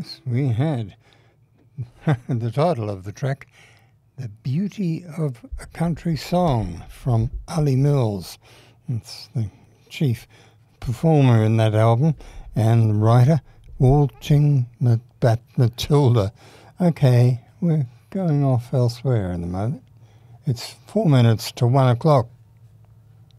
Yes, we had. The title of the track, The Beauty of a Country Song, from Ali Mills. It's the chief performer in that album and writer, Waltzing Matilda. Okay, we're going off elsewhere in the moment. It's 4 minutes to 1 o'clock.